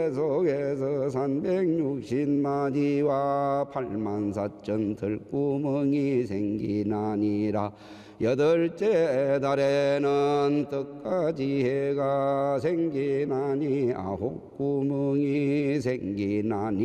속에서 360마디와 84,000 들구멍이 생기나니라. 여덟째 달에는 떡가지 해가 생기나니 9구멍이 생기나니